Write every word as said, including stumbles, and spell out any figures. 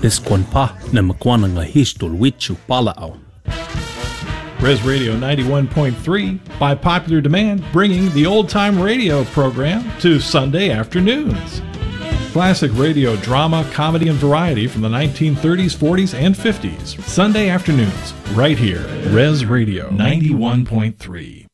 Esquanpa na makwananga histol wichu palao. Res Radio ninety-one point three, by popular demand, bringing the old-time radio program to Sunday afternoons. Classic radio drama, comedy, and variety from the nineteen thirties, forties, and fifties. Sunday afternoons, right here. Res Radio ninety-one point three.